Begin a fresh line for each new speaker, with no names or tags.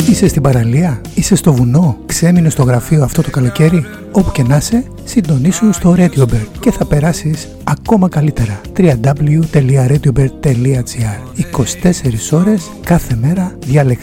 Είσαι στην παραλία, είσαι στο βουνό, ξέμεινε στο γραφείο αυτό το καλοκαίρι. Όπου και να είσαι, συντονίσου στο RadioBird και θα περάσεις ακόμα καλύτερα. www.radiobird.gr 24 ώρες κάθε μέρα διαλέξτε